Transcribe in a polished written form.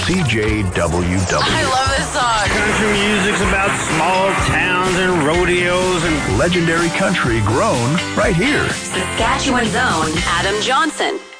CJWW. I love this song. Country music's about small towns and rodeos and legendary country grown right here. Saskatchewan's own Adam Johnson.